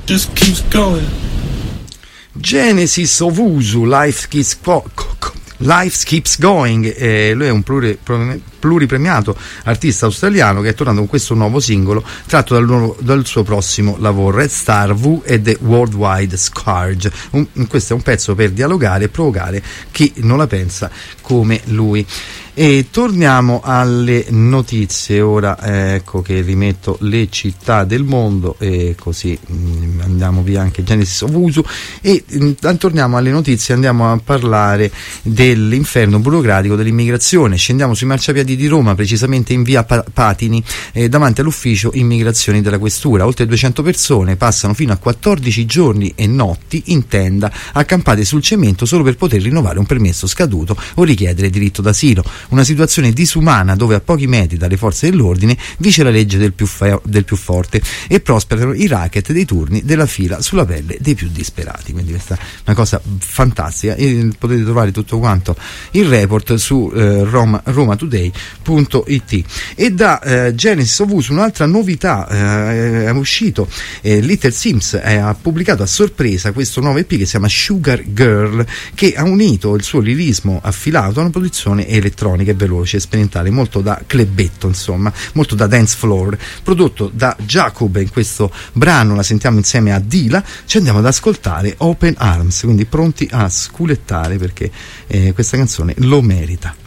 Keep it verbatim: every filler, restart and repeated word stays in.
just keeps going. Genesis of Usu, Life Keeps, co- co- Life Keeps Going. Eh, lui è un pluri, pluripremiato artista australiano che è tornato con questo nuovo singolo tratto dal, nuovo, dal suo prossimo lavoro, Red Star V e The Worldwide Scourge. Un, questo è un pezzo per dialogare e provocare chi non la pensa come lui. E torniamo alle notizie ora, eh, ecco che rimetto le città del mondo e così mh, andiamo via anche Genesis of Usu e mh, torniamo alle notizie, andiamo a parlare dell'inferno burocratico dell'immigrazione. Scendiamo sui marciapiedi di Roma, precisamente in via Patini, eh, davanti all'ufficio immigrazioni della questura. Oltre duecento persone passano fino a quattordici giorni e notti in tenda, accampate sul cemento solo per poter rinnovare un permesso scaduto o richiedere diritto d'asilo. Una situazione disumana dove a pochi metri dalle forze dell'ordine vige la legge del più, fa- del più forte e prosperano i racket dei turni della fila sulla pelle dei più disperati. Quindi questa è una cosa fantastica e potete trovare tutto quanto il report su eh, roma, roma today punto it. E da eh, Genesis of Usu un'altra novità, eh, è uscito eh, Little Sims eh, ha pubblicato a sorpresa questo nuovo E P che si chiama Sugar Girl, che ha unito il suo lirismo affilato a una produzione elettronica e veloce, sperimentale, molto da clubetto, insomma, molto da dance floor, prodotto da Jacob. In questo brano la sentiamo insieme a Dila, ci andiamo ad ascoltare Open Arms, quindi pronti a sculettare perché eh, questa canzone lo merita.